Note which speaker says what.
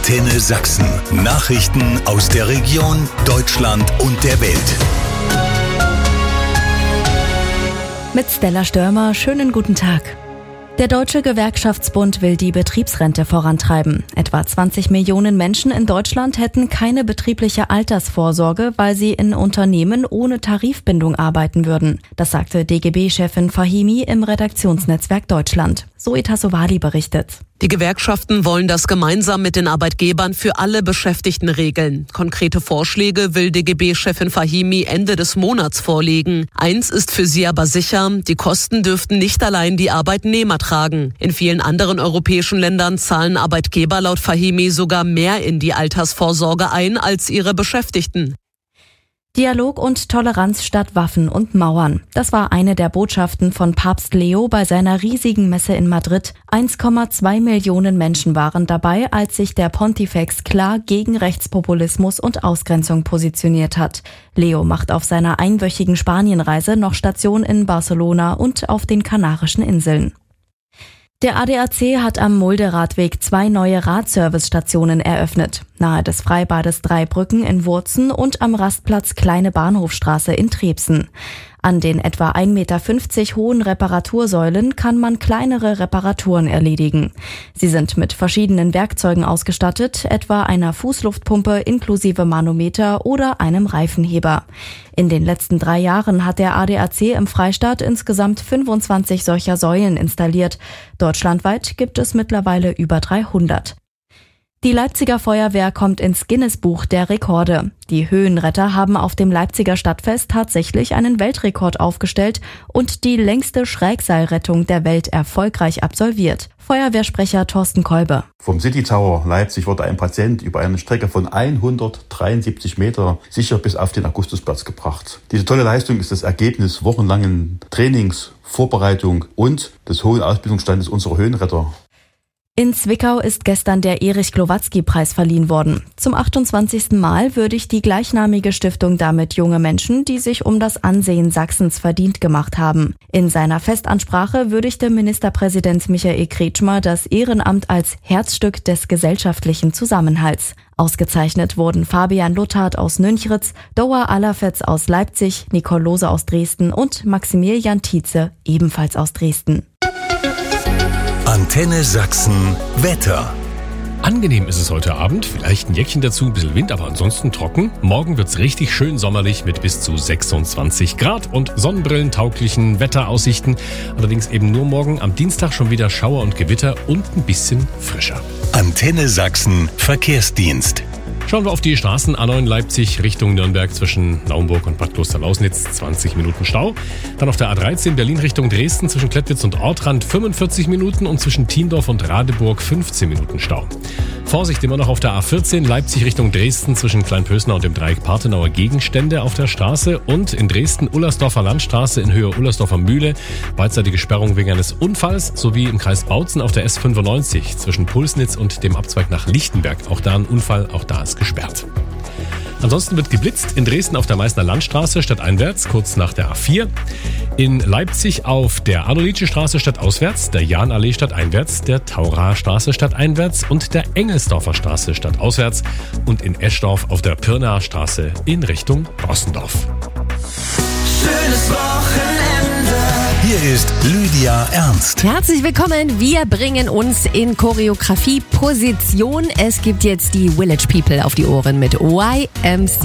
Speaker 1: Antenne Sachsen. Nachrichten aus der Region, Deutschland und der Welt.
Speaker 2: Mit Stella Störmer, schönen guten Tag. Der Deutsche Gewerkschaftsbund will die Betriebsrente vorantreiben. Etwa 20 Millionen Menschen in Deutschland hätten keine betriebliche Altersvorsorge, weil sie in Unternehmen ohne Tarifbindung arbeiten würden. Das sagte DGB-Chefin Fahimi im Redaktionsnetzwerk Deutschland. Zoe Tassovali berichtet.
Speaker 3: Die Gewerkschaften wollen das gemeinsam mit den Arbeitgebern für alle Beschäftigten regeln. Konkrete Vorschläge will DGB-Chefin Fahimi Ende des Monats vorlegen. Eins ist für sie aber sicher, die Kosten dürften nicht allein die Arbeitnehmer tragen. In vielen anderen europäischen Ländern zahlen Arbeitgeber laut Fahimi sogar mehr in die Altersvorsorge ein als ihre Beschäftigten.
Speaker 2: Dialog und Toleranz statt Waffen und Mauern. Das war eine der Botschaften von Papst Leo bei seiner riesigen Messe in Madrid. 1,2 Millionen Menschen waren dabei, als sich der Pontifex klar gegen Rechtspopulismus und Ausgrenzung positioniert hat. Leo macht auf seiner einwöchigen Spanienreise noch Station in Barcelona und auf den Kanarischen Inseln. Der ADAC hat am Mulde-Radweg 2 neue Radservicestationen eröffnet. Nahe des Freibades Dreibrücken in Wurzen und am Rastplatz Kleine Bahnhofstraße in Trebsen. An den etwa 1,50 Meter hohen Reparatursäulen kann man kleinere Reparaturen erledigen. Sie sind mit verschiedenen Werkzeugen ausgestattet, etwa einer Fußluftpumpe inklusive Manometer oder einem Reifenheber. In den letzten 3 Jahren hat der ADAC im Freistaat insgesamt 25 solcher Säulen installiert. Deutschlandweit gibt es mittlerweile über 300. Die Leipziger Feuerwehr kommt ins Guinness-Buch der Rekorde. Die Höhenretter haben auf dem Leipziger Stadtfest tatsächlich einen Weltrekord aufgestellt und die längste Schrägseilrettung der Welt erfolgreich absolviert. Feuerwehrsprecher Thorsten Kolbe.
Speaker 4: Vom City Tower Leipzig wurde ein Patient über eine Strecke von 173 Meter sicher bis auf den Augustusplatz gebracht. Diese tolle Leistung ist das Ergebnis wochenlangen Trainings, Vorbereitung und des hohen Ausbildungsstandes unserer Höhenretter.
Speaker 2: In Zwickau ist gestern der Erich-Glowatzky-Preis verliehen worden. Zum 28. Mal würdigt die gleichnamige Stiftung damit junge Menschen, die sich um das Ansehen Sachsens verdient gemacht haben. In seiner Festansprache würdigte Ministerpräsident Michael Kretschmer das Ehrenamt als Herzstück des gesellschaftlichen Zusammenhalts. Ausgezeichnet wurden Fabian Luthardt aus Nünchritz, Doa Allerfetz aus Leipzig, Nicole Lose aus Dresden und Maximilian Tietze, ebenfalls aus Dresden.
Speaker 1: Antenne Sachsen Wetter.
Speaker 5: Angenehm ist es heute Abend, vielleicht ein Jäckchen dazu, ein bisschen Wind, aber ansonsten trocken. Morgen wird's richtig schön sommerlich mit bis zu 26 Grad und sonnenbrillentauglichen Wetteraussichten. Allerdings eben nur morgen, am Dienstag schon wieder Schauer und Gewitter und ein bisschen frischer.
Speaker 1: Antenne Sachsen Verkehrsdienst.
Speaker 5: Schauen wir auf die Straßen A9 Leipzig Richtung Nürnberg zwischen Naumburg und Bad Klosterlausnitz, 20 Minuten Stau. Dann auf der A13 Berlin Richtung Dresden zwischen Klettwitz und Ortrand 45 Minuten und zwischen Thiendorf und Radeburg 15 Minuten Stau. Vorsicht immer noch auf der A14 Leipzig Richtung Dresden zwischen Kleinpösner und dem Dreieck Partenauer Gegenstände auf der Straße und in Dresden Ullersdorfer Landstraße in Höhe Ullersdorfer Mühle beidseitige Sperrung wegen eines Unfalls sowie im Kreis Bautzen auf der S95 zwischen Pulsnitz und dem Abzweig nach Lichtenberg. Auch da ein Unfall, auch da ist gesperrt. Ansonsten wird geblitzt in Dresden auf der Meißner Landstraße stadteinwärts, kurz nach der A4. In Leipzig auf der Adolitsche-Straße stadtauswärts, der Jahnallee stadteinwärts, der Tauraer Straße stadteinwärts und der Engelsdorfer Straße stadtauswärts und in Eschdorf auf der Pirnaer Straße in Richtung Rossendorf.
Speaker 6: Schönes Wochenende.
Speaker 1: Hier ist Lydia Ernst.
Speaker 7: Herzlich willkommen. Wir bringen uns in Choreografie-Position. Es gibt jetzt die Village People auf die Ohren mit YMCA.